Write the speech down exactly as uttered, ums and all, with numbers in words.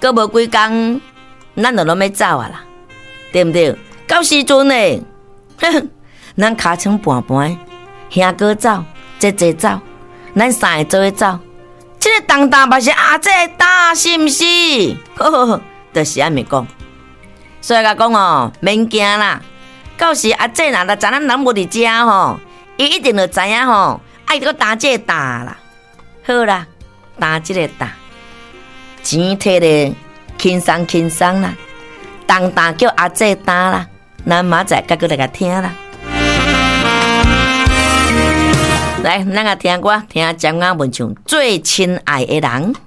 过无几工，咱就拢要走啊啦，对毋对？到时阵呢，咱尻川盘盘，兄哥走，姐姐走，咱三个做伙走。这个当当嘛是阿姐打，是毋是？呵呵呵，就是安尼讲。所以甲讲哦，免惊啦。到时阿姐若来知咱人无伫遮吼，伊一定就知影吼，爱搁打这个打啦。好啦，打这个打，钱摕咧轻松轻松啦。当当叫阿姐打啦，咱明仔再搁来甲听啦。来，咱个听歌，听江雅文唱《最亲爱的人》。